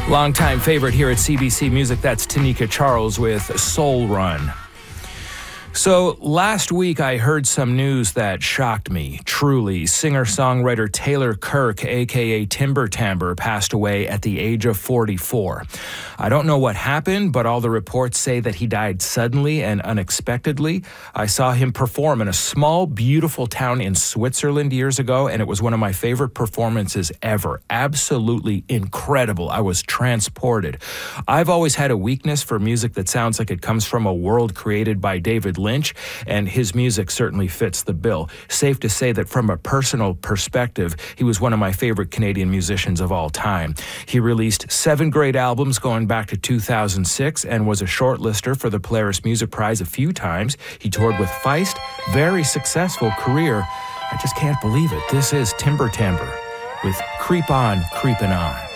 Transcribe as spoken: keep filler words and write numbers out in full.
Longtime favorite here at C B C Music, that's Tanika Charles with Soul Run. So last week I heard some news that shocked me, truly. Singer-songwriter Taylor Kirk, a k a. Timber Timbre, passed away at the age of forty-four. I don't know what happened, but all the reports say that he died suddenly and unexpectedly. I saw him perform in a small, beautiful town in Switzerland years ago, and it was one of my favorite performances ever. Absolutely incredible. I was transported. I've always had a weakness for music that sounds like it comes from a world created by David Lynch, and his music certainly fits the bill. Safe to say that from a personal perspective, he was one of my favorite Canadian musicians of all time. He released seven great albums going back to two thousand six and was a shortlister for the Polaris Music Prize a few times. He toured with Feist. Very successful career. I just can't believe it. This is Timber Timbre with Creep On, Creepin' On.